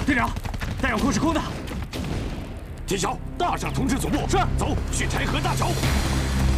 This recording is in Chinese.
队长，弹药库是空的。 铁桥，马上通知总部， 是， 走去柴河大桥。